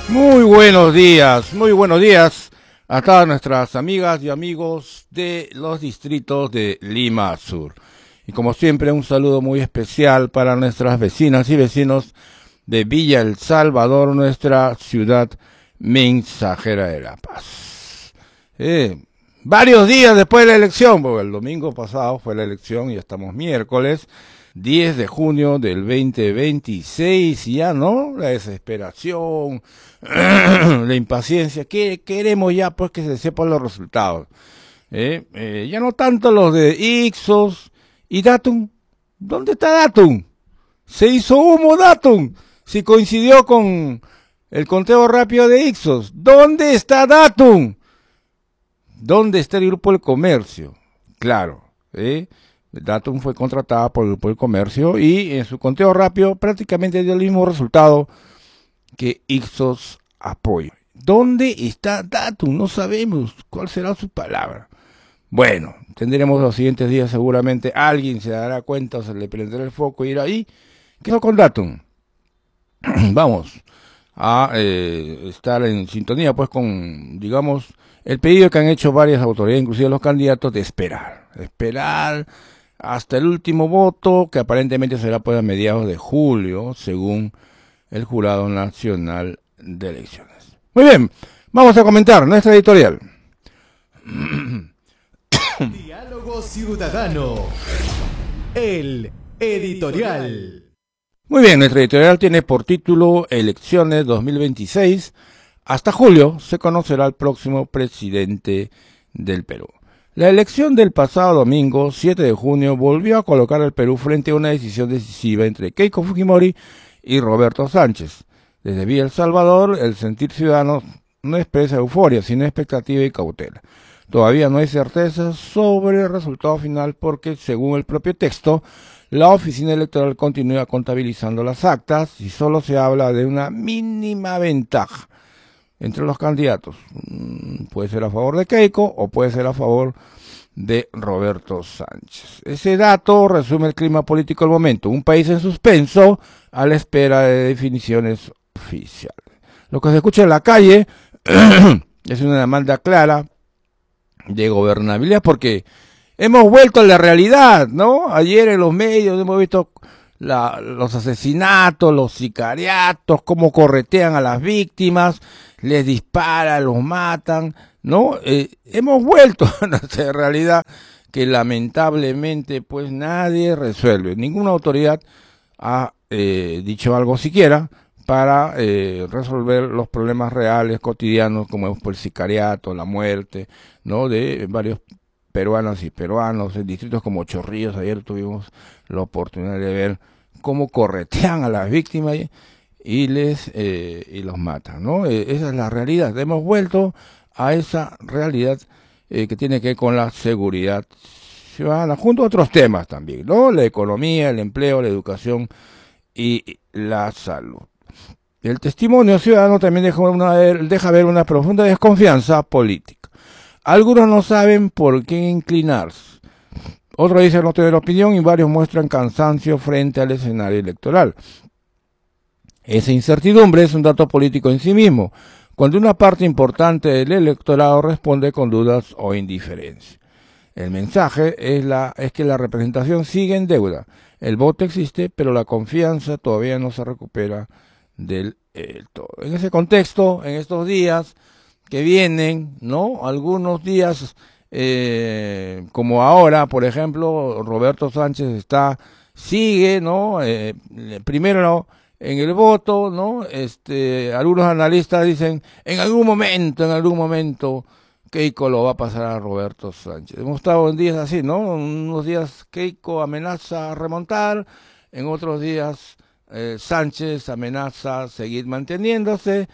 Muy buenos días a todas nuestras amigas y amigos de los distritos de Lima Sur. Y como siempre, un saludo muy especial para nuestras vecinas y vecinos de Villa El Salvador, nuestra ciudad mensajera de la paz. Varios días después de la elección, porque el domingo pasado fue la elección y estamos miércoles 10 de junio del 2026, y ya no, la desesperación, la impaciencia, que queremos ya pues que se sepan los resultados. Ya no tanto los de Ixos y Datum. ¿Dónde está Datum? Se hizo humo Datum, si coincidió con el conteo rápido de Ixos. ¿Dónde está Datum? ¿Dónde está el Grupo del Comercio? Claro, Datum fue contratada por el Grupo del Comercio y en su conteo rápido prácticamente dio el mismo resultado que Ixos apoya. ¿Dónde está Datum? No sabemos cuál será su palabra. Bueno, tendremos los siguientes días seguramente. Alguien se dará cuenta o se le prenderá el foco y irá ahí. ¿Qué pasó con Datum? Vamos a estar en sintonía pues con, digamos, el pedido que han hecho varias autoridades, inclusive los candidatos, de esperar hasta el último voto, que aparentemente será pues a mediados de julio, según el Jurado Nacional de Elecciones. Muy bien, vamos a comentar nuestra editorial. Diálogo Ciudadano, el editorial. Muy bien, nuestra editorial tiene por título Elecciones 2026. Hasta julio se conocerá el próximo presidente del Perú. La elección del pasado domingo, 7 de junio, volvió a colocar al Perú frente a una decisión decisiva entre Keiko Fujimori y Roberto Sánchez. Desde Villa El Salvador, el sentir ciudadano no expresa euforia, sino expectativa y cautela. Todavía no hay certeza sobre el resultado final porque, según el propio texto, la oficina electoral continúa contabilizando las actas y solo se habla de una mínima ventaja entre los candidatos. Puede ser a favor de Keiko o puede ser a favor de Roberto Sánchez. Ese dato resume el clima político del momento. Un país en suspenso a la espera de definiciones oficiales. Lo que se escucha en la calle es una demanda clara de gobernabilidad porque hemos vuelto a la realidad, ¿no? Ayer en los medios hemos visto los asesinatos, los sicariatos, cómo corretean a las víctimas, les disparan, los matan, ¿no? Hemos vuelto a nuestra realidad que lamentablemente pues nadie resuelve. Ninguna autoridad ha dicho algo siquiera para resolver los problemas reales, cotidianos, como es el sicariato, la muerte, ¿no? De varios peruanas y peruanos, en distritos como Chorrillos. Ayer tuvimos la oportunidad de ver cómo corretean a las víctimas y los matan, ¿no? Esa es la realidad. Hemos vuelto a esa realidad que tiene que ver con la seguridad ciudadana, junto a otros temas también, ¿no? La economía, el empleo, la educación y la salud. El testimonio ciudadano también deja ver una profunda desconfianza política. Algunos no saben por qué inclinarse. Otros dicen no tener opinión y varios muestran cansancio frente al escenario electoral. Esa incertidumbre es un dato político en sí mismo, cuando una parte importante del electorado responde con dudas o indiferencia. El mensaje es que la representación sigue en deuda. El voto existe, pero la confianza todavía no se recupera del todo. En ese contexto, en estos días que vienen, ¿no? Algunos días, como ahora, por ejemplo, Roberto Sánchez sigue, ¿no? Primero en el voto, ¿no? Algunos analistas dicen, en algún momento, Keiko lo va a pasar a Roberto Sánchez. Hemos estado en días así, ¿no? Unos días Keiko amenaza a remontar, en otros días Sánchez amenaza a seguir manteniéndose.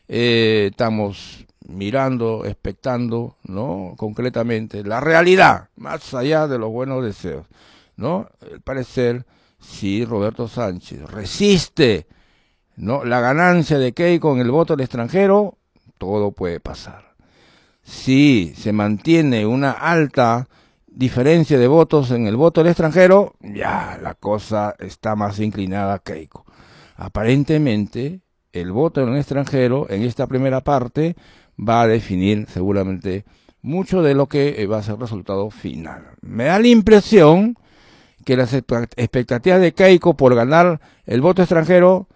Estamos mirando, expectando, ¿no? Concretamente la realidad, más allá de los buenos deseos, ¿no? Al parecer, si Roberto Sánchez resiste, ¿no?, la ganancia de Keiko en el voto del extranjero, todo puede pasar. Si se mantiene una alta diferencia de votos en el voto del extranjero, ya la cosa está más inclinada a Keiko. Aparentemente, el voto en el extranjero, en esta primera parte, va a definir seguramente mucho de lo que va a ser el resultado final. Me da la impresión que las expectativas de Keiko por ganar el voto extranjero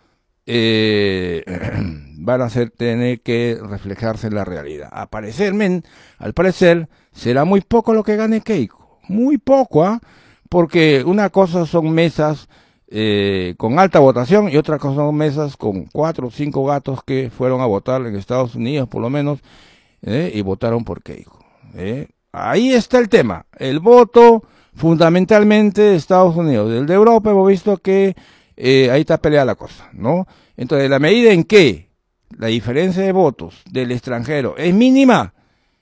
van a tener que reflejarse en la realidad. Al parecer, será muy poco lo que gane Keiko. Muy poco, ¿ah? Porque una cosa son mesas con alta votación y otra cosa son mesas con 4 o 5 gatos que fueron a votar en Estados Unidos, por lo menos, y votaron por Keiko. Ahí está el tema. El voto fundamentalmente de Estados Unidos. El de Europa hemos visto que ahí está peleada la cosa, ¿no? Entonces, la medida en que la diferencia de votos del extranjero es mínima,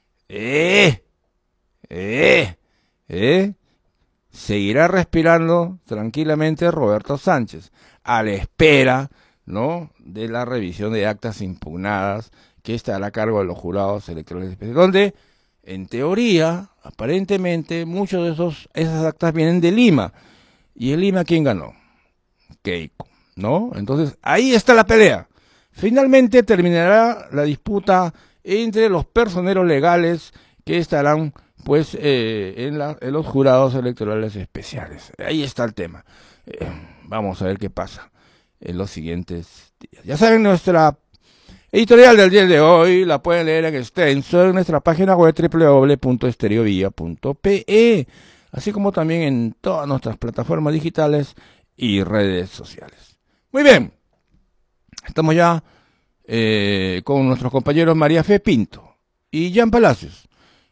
seguirá respirando tranquilamente Roberto Sánchez, a la espera, ¿no?, de la revisión de actas impugnadas que estará a cargo de los jurados electorales especiales, donde, en teoría, aparentemente, muchos de esas actas vienen de Lima. ¿Y en Lima quién ganó? Keiko, ¿no? Entonces, ahí está la pelea. Finalmente terminará la disputa entre los personeros legales que estarán, pues, en los jurados electorales especiales. Ahí está el tema. Vamos a ver qué pasa en los siguientes días. Ya saben, nuestra editorial del día de hoy la pueden leer en extenso en nuestra página web www.estereovilla.pe, así como también en todas nuestras plataformas digitales y redes sociales. Muy bien, estamos ya con nuestros compañeros María Fe Pinto y Jan Palacios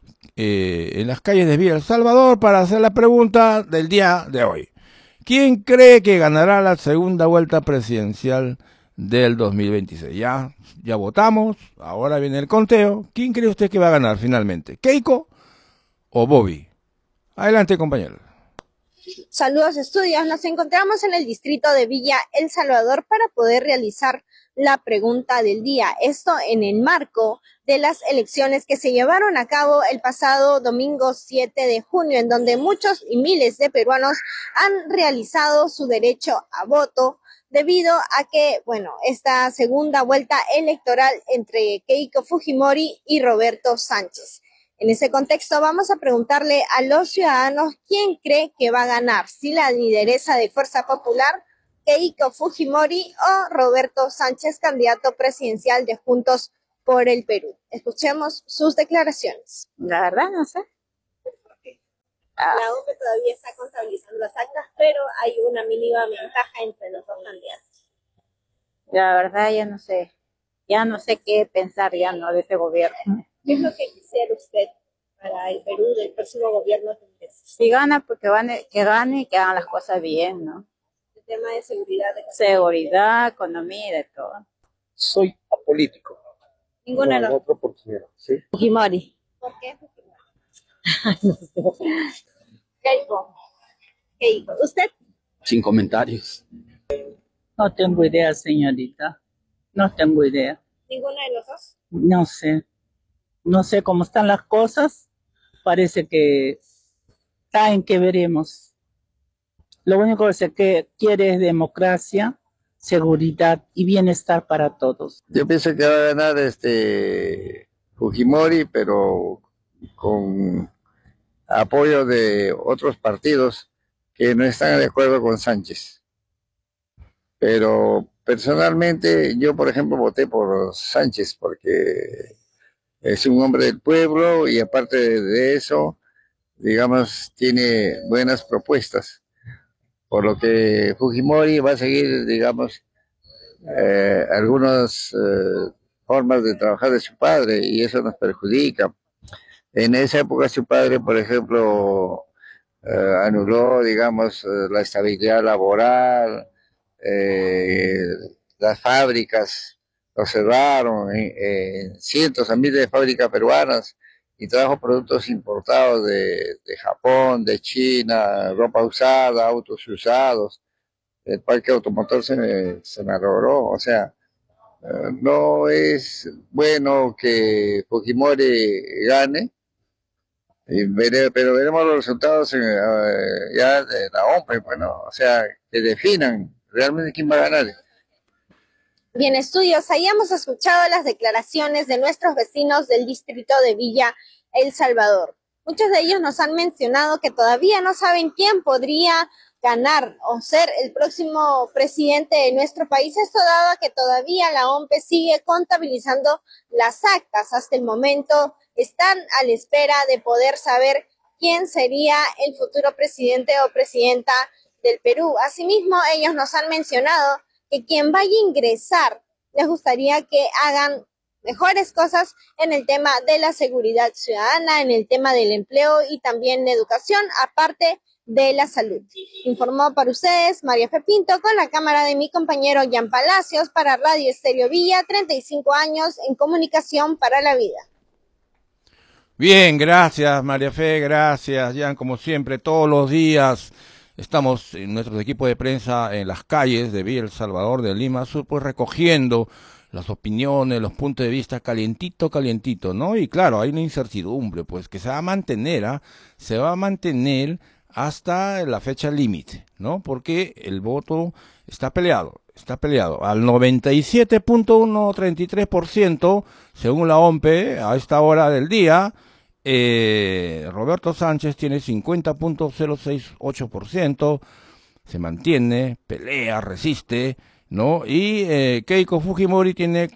en las calles de Villa El Salvador para hacer la pregunta del día de hoy. ¿Quién cree que ganará la segunda vuelta presidencial del 2026? Ya votamos, ahora viene el conteo. ¿Quién cree usted que va a ganar finalmente? ¿Keiko o Bobby? Adelante, compañero. Saludos, estudios. Nos encontramos en el distrito de Villa El Salvador para poder realizar la pregunta del día. Esto en el marco de las elecciones que se llevaron a cabo el pasado domingo 7 de junio, en donde muchos y miles de peruanos han realizado su derecho a voto debido a que, esta segunda vuelta electoral entre Keiko Fujimori y Roberto Sánchez. En ese contexto, vamos a preguntarle a los ciudadanos quién cree que va a ganar, si la lideresa de Fuerza Popular, Keiko Fujimori, o Roberto Sánchez, candidato presidencial de Juntos por el Perú. Escuchemos sus declaraciones. La verdad, no sé. La OPE todavía está contabilizando las actas, pero hay una mínima ventaja entre los dos candidatos. La verdad, ya no sé qué pensar de ese gobierno. ¿Qué es lo que quisiera usted para el Perú del próximo gobierno? Si gana, pues que gane y que hagan las cosas bien, ¿no? El tema de seguridad. Seguridad, economía y de todo. Soy apolítico. Ninguno de los otra oportunidad, ¿sí? Fujimori. ¿Por qué Fujimori? Keiko. ¿Usted? Sin comentarios. No tengo idea, señorita. No tengo idea. ¿Ninguno de los dos? No sé. No sé cómo están las cosas. Parece que saben que veremos. Lo único que se quiere es democracia, seguridad y bienestar para todos. Yo pienso que va a ganar Fujimori, pero con apoyo de otros partidos que no están de acuerdo con Sánchez. Pero personalmente yo, por ejemplo, voté por Sánchez porque es un hombre del pueblo y aparte de eso, digamos, tiene buenas propuestas. Por lo que Fujimori va a seguir, digamos, algunas formas de trabajar de su padre y eso nos perjudica. En esa época su padre, por ejemplo, anuló, digamos, la estabilidad laboral, las fábricas lo cerraron, cientos a miles de fábricas peruanas y trajo productos importados de Japón, de China, ropa usada, autos usados. El parque automotor se malogró, o sea, no es bueno que Fujimori gane, pero veremos los resultados ya de la OMP, bueno, o sea, que definan realmente quién va a ganar. Bien, estudios, hayamos escuchado las declaraciones de nuestros vecinos del distrito de Villa El Salvador. Muchos de ellos nos han mencionado que todavía no saben quién podría ganar o ser el próximo presidente de nuestro país. Esto dado a que todavía la OMPE sigue contabilizando las actas. Hasta el momento están a la espera de poder saber quién sería el futuro presidente o presidenta del Perú. Asimismo, ellos nos han mencionado que quien vaya a ingresar les gustaría que hagan mejores cosas en el tema de la seguridad ciudadana, en el tema del empleo y también la educación, aparte de la salud. Informó para ustedes María Fe Pinto con la cámara de mi compañero Jan Palacios para Radio Estéreo Villa, 35 años en comunicación para la vida. Bien, gracias María Fe, gracias Jan, como siempre, todos los días. Estamos en nuestro equipo de prensa en las calles de Villa El Salvador, de Lima Sur, pues recogiendo las opiniones, los puntos de vista calientito, ¿no? Y claro, hay una incertidumbre, pues, que se va a mantener, se va a mantener hasta la fecha límite, ¿no? Porque el voto está peleado. Al 97.133%, según la OMPE, a esta hora del día. Roberto Sánchez tiene 50.068%, se mantiene, pelea, resiste, ¿no? Y Keiko Fujimori tiene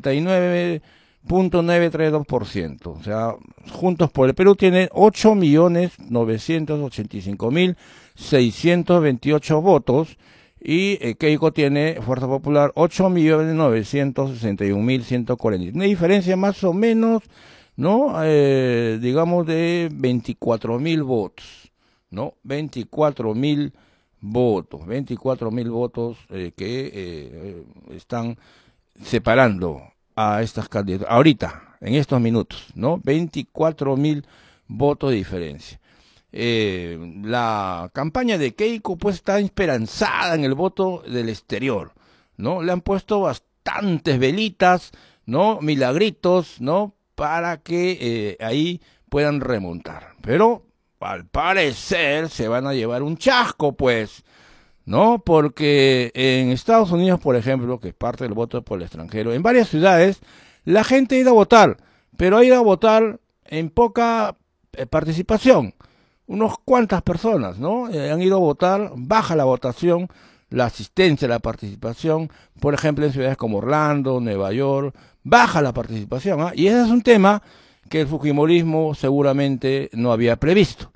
49.932%. O sea, Juntos por el Perú tiene 8.985.628 votos y Keiko tiene, Fuerza Popular, 8.961.140. Una diferencia más o menos, ¿no? Digamos de 24.000 votos, ¿no? 24.000 votos que están separando a estas candidaturas, ahorita, en estos minutos, ¿no? 24.000 votos de diferencia. La campaña de Keiko pues está esperanzada en el voto del exterior, ¿no? Le han puesto bastantes velitas, ¿no? Milagritos, ¿no? Para que ahí puedan remontar. Pero al parecer se van a llevar un chasco, pues, ¿no? Porque en Estados Unidos, por ejemplo, que es parte del voto por el extranjero, en varias ciudades la gente ha ido a votar, pero ha ido a votar en poca participación. Unos cuantas personas, ¿no? Han ido a votar, baja la votación, la asistencia, la participación, por ejemplo, en ciudades como Orlando, Nueva York, baja la participación, y ese es un tema que el fujimorismo seguramente no había previsto,